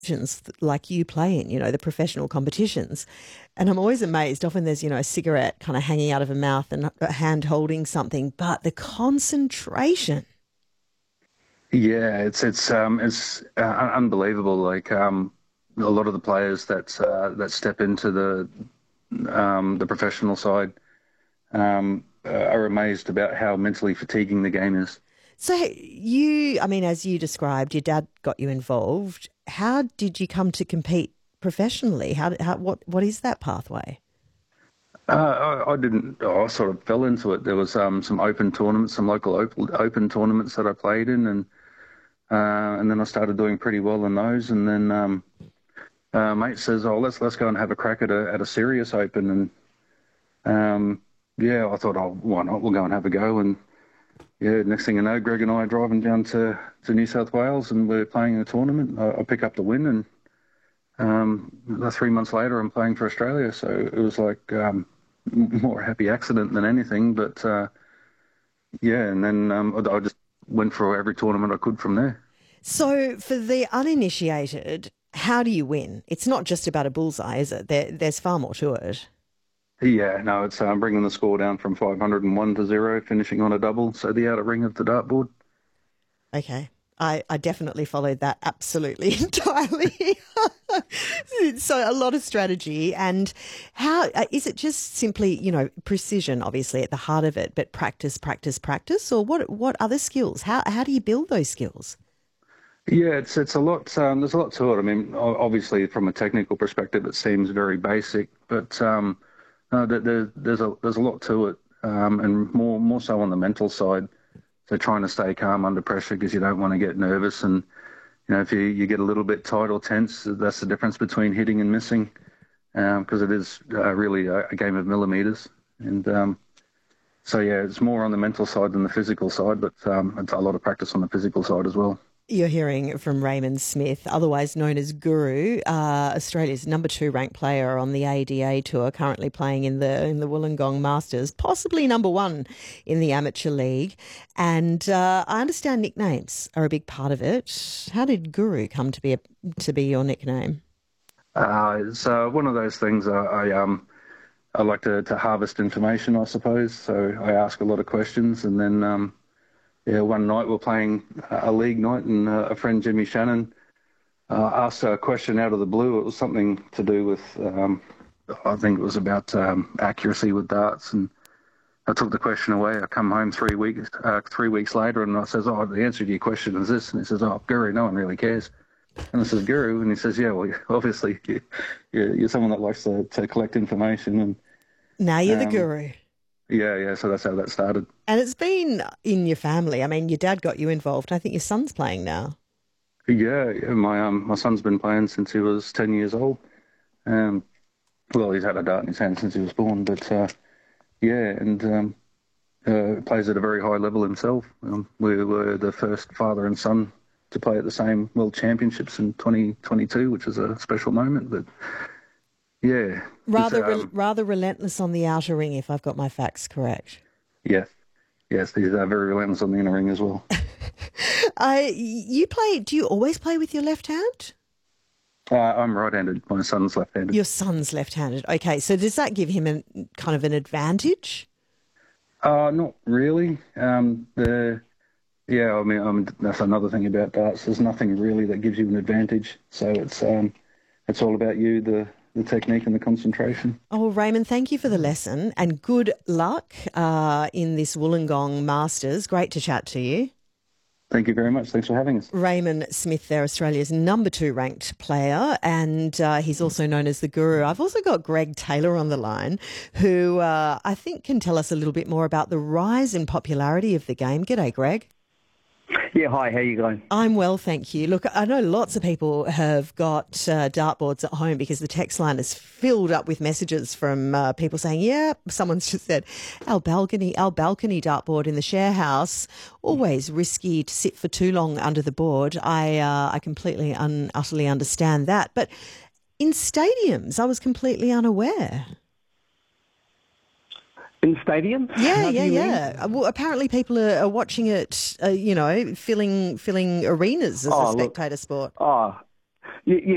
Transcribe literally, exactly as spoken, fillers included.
competitions like you play in, you know, the professional competitions. And I'm always amazed. Often there's, you know, a cigarette kind of hanging out of a mouth and a hand holding something, but the concentration. Yeah, it's it's um it's uh, unbelievable. Like um, a lot of the players that uh, that step into the um, the professional side um, uh, are amazed about how mentally fatiguing the game is. So you, I mean, as you described, your dad got you involved. How did you come to compete professionally? How, how what what is that pathway? Uh, I, I didn't. I sort of fell into it. There was um, some open tournaments, some local open, open tournaments that I played in, and uh, and then I started doing pretty well in those. And then um, uh, mate says, "Oh, let's let's go and have a crack at a at a serious open." And um, yeah, I thought, "Oh, why not? We'll go and have a go." And yeah, next thing you know, Greg and I are driving down to, to New South Wales, and we're playing in a tournament. I, I pick up the win, and um, three months later, I'm playing for Australia. So it was like um, more a happy accident than anything. But uh, yeah, and then um, I, I just went for every tournament I could from there. So for the uninitiated, how do you win? It's not just about a bullseye, is it? There, there's far more to it. Yeah, no, it's um, bringing the score down from five hundred one to zero, finishing on a double, so the outer ring of the dartboard. Okay. I, I definitely followed that absolutely entirely. So a lot of strategy. And how uh, is it just simply, you know, precision, obviously, at the heart of it, but practice, practice, practice? Or what what other skills? How how do you build those skills? Yeah, it's it's a lot. Um, there's a lot to it. I mean, o- obviously, from a technical perspective, it seems very basic, but um, no, there, there, there's a there's a lot to it, um, and more more so on the mental side. So trying to stay calm under pressure because you don't want to get nervous, and you know if you, you get a little bit tight or tense, that's the difference between hitting and missing, because um, it is uh, really a, a game of millimeters. And um, so yeah, it's more on the mental side than the physical side, but um, it's a lot of practice on the physical side as well. You're hearing from Raymond Smith, otherwise known as Guru, uh, Australia's number two ranked player on the A D A Tour, currently playing in the in the Wollongong Masters, possibly number one in the Amateur League. And uh, I understand nicknames are a big part of it. How did Guru come to be a, to be your nickname? Uh, it's uh, one of those things. I, I um I like to, to harvest information, I suppose. So I ask a lot of questions, and then um, yeah, one night we're playing a league night, and uh, a friend, Jimmy Shannon, uh, asked a question out of the blue. It was something to do with, um, I think it was about um, accuracy with darts, and I took the question away. I come home three weeks uh, three weeks later, and I says, "Oh, the answer to your question is this," and he says, "Oh, Guru, no one really cares." And I says, "Guru," and he says, "Yeah, well, obviously you, you're, you're someone that likes to, to collect information." And Now you're the um, Guru. yeah, yeah. So that's how that started. And it's been in your family. I mean, your dad got you involved. I think your son's playing now. Yeah, yeah, my um my son's been playing since he was ten years old. Um, well, he's had a dart in his hand since he was born, but uh, yeah, and um, uh, plays at a very high level himself. Um, we were the first father and son to play at the same World Championships in twenty twenty-two, which was a special moment. But yeah, Rather, um, re- rather relentless on the outer ring, if I've got my facts correct. yes, yes, he's uh, very relentless on the inner ring as well. I, you play, do you always play with your left hand? Uh, I'm right-handed. My son's left-handed. Your son's left-handed. Okay, so does that give him a kind of an advantage? Uh, not really. Um, the yeah, I mean, um, that's another thing about darts. There's nothing really that gives you an advantage. So it's um, it's all about you, the the technique and the concentration. Oh, Raymond, thank you for the lesson and good luck uh, in this Wollongong Masters. Great to chat to you. Thank you very much. Thanks for having us. Raymond Smith there, Australia's number two ranked player, and uh, he's also known as the Guru. I've also got Greg Taylor on the line, who uh, I think can tell us a little bit more about the rise in popularity of the game. G'day, Greg. Yeah, hi, how you going? I'm well, thank you. Look, I know lots of people have got uh, dartboards at home because the text line is filled up with messages from uh, people saying, yeah, someone's just said, our balcony, our balcony dartboard in the share house, always risky to sit for too long under the board. I uh, I completely and utterly understand that. But in stadiums, I was completely unaware. In stadiums? Yeah, How do yeah, you mean? yeah. Well, apparently people are, are watching it, uh, you know, filling filling arenas as Oh, a look. spectator sport. Oh, you,